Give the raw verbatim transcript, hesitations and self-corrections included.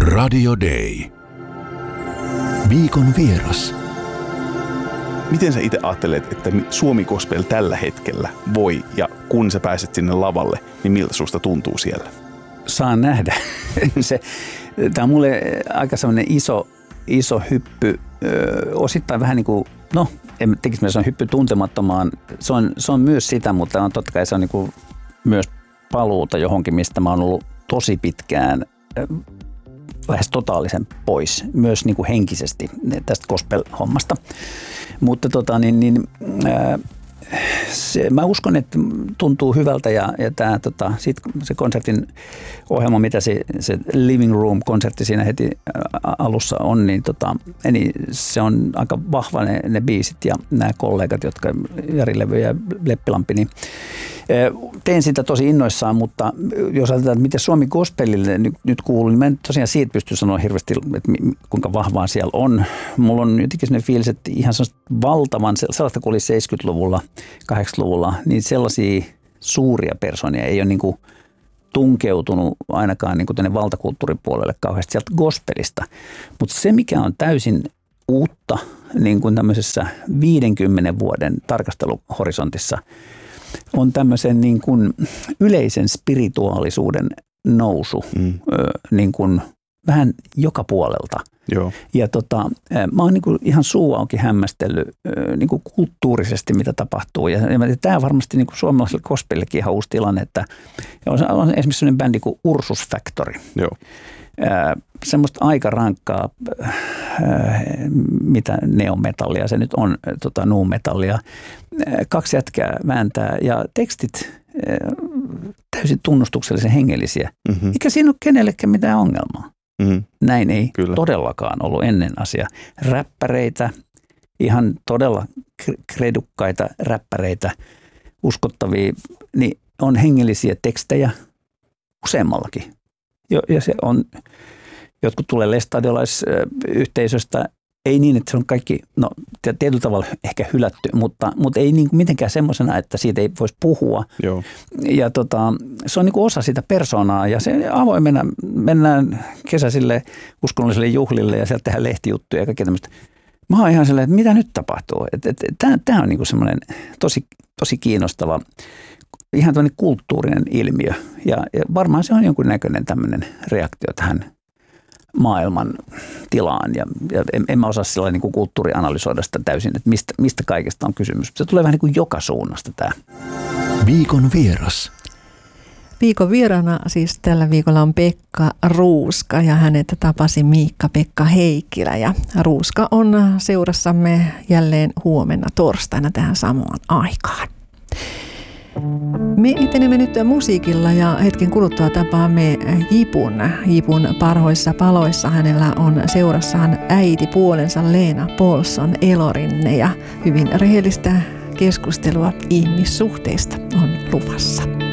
Radio Day. Viikon vieras. Miten sä itse ajattelet, että Suomi Gospel tällä hetkellä voi, ja kun sä pääset sinne lavalle, niin miltä susta tuntuu siellä? Saan nähdä. Se, tämä on mulle aika sellainen iso, iso hyppy, ö, osittain vähän niin kuin, no en tekisi, se on hyppy tuntemattomaan. Se on, se on myös sitä, mutta on totta kai se on niin kuin myös paluuta johonkin, mistä mä oon ollut tosi pitkään lähes totaalisen pois, myös niin kuin henkisesti tästä gospel-hommasta. Mutta tota, niin, niin, ää, se, mä uskon, että tuntuu hyvältä ja, ja tää, tota, sit, se konsertin ohjelma, mitä se, se Living Room-konsertti siinä heti alussa on, niin, tota, niin se on aika vahva ne, ne biisit ja nämä kollegat, jotka Jari Levy ja Leppilampi, niin teen sitä tosi innoissaan, mutta jos ajatellaan, että miten Suomi Gospelille nyt, nyt kuuluu, niin mä en tosiaan siitä pysty sanoa hirveästi, että kuinka vahvaa siellä on. Mulla on jotenkin sellainen fiilis, että ihan valtavan, sellaista kuin oli seitsemänkymmentäluvulla, kahdeksankymmentäluvulla, niin sellaisia suuria persoonia ei ole niin kuin tunkeutunut ainakaan niin kuin tänne valtakulttuuripuolelle kauheasti sieltä gospelista. Mutta se, mikä on täysin uutta niin kuin tämmöisessä viidenkymmenen vuoden tarkasteluhorisontissa, on tämmöisen niin kuin yleisen spirituaalisuuden nousu mm. ö, niin kuin vähän joka puolelta. Joo. Ja tota, mä oon niin kuin ihan suu auki hämmästellyt ö, niin kuin kulttuurisesti, mitä tapahtuu. Ja, ja tämä on varmasti niin kuin suomalaiselle gospelillekin ihan uusi tilanne, että on, on esimerkiksi sellainen bändi kuin Ursus Factory. Joo. Ää, semmoista aika rankkaa, ää, mitä neometallia se nyt on, tota, nu-metallia. Kaksi jätkää vääntää ja tekstit ää, täysin tunnustuksellisen hengellisiä. Mm-hmm. Eikä siinä ole kenellekään mitään ongelmaa. Mm-hmm. Näin ei Kyllä. todellakaan ollut ennen asia. Räppäreitä, ihan todella kredukkaita räppäreitä, uskottavia, niin on hengellisiä tekstejä useammallakin. Ja se on, jotkut tulee lestadiolaisyhteisöstä, ei niin, että se on kaikki, no tietyllä tavalla ehkä hylätty, mutta, mutta ei niin kuin mitenkään semmoisena, että siitä ei voisi puhua. Joo. Ja tota, se on niin kuin osa sitä persoonaa ja se avoimena mennään kesäisille uskonnollisille juhlille ja sieltä tehdään lehtijuttuja ja kaikkea tämmöistä. Mä oon ihan sellainen, että mitä nyt tapahtuu? Tämä on niin kuin semmoinen tosi, tosi kiinnostava, ihan tämmöinen kulttuurinen ilmiö ja, ja varmaan se on jonkunnäköinen tämmöinen reaktio tähän maailman tilaan ja, ja en, en mä osaa sillä niin kuin kulttuurianalysoida sitä täysin, että mistä, mistä kaikesta on kysymys. Se tulee vähän niin kuin joka suunnasta tämä. Viikon vieras. Viikon vieraana siis tällä viikolla on Pekka Ruuska ja hänet tapasi Miikka-Pekka Heikkilä ja Ruuska on seurassamme jälleen huomenna torstaina tähän samaan aikaan. Me etenemme nyt musiikilla ja hetken kuluttua tapaamme Jipun. Jipun parhoissa paloissa hänellä on seurassaan äiti puolensa Leena Paulson Elorinne ja hyvin rehellistä keskustelua ihmissuhteista on luvassa.